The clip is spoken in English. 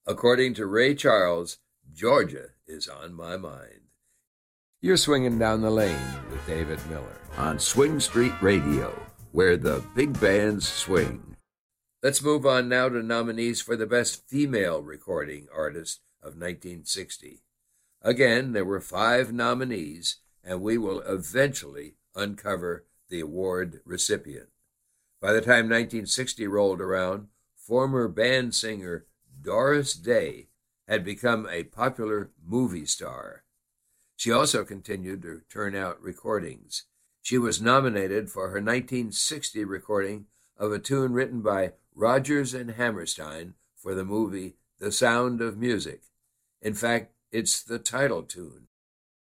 According to Ray Charles, Georgia is on my mind. You're swinging down the lane with David Miller on Swing Street Radio, where the big bands swing. Let's move on now to nominees for the Best Female Recording Artist of 1960. Again, there were 5 nominees, and we will eventually uncover the award recipient. By the time 1960 rolled around, former band singer Doris Day had become a popular movie star. She also continued to turn out recordings. She was nominated for her 1960 recording of a tune written by Rodgers and Hammerstein for the movie The Sound of Music. In fact, it's the title tune.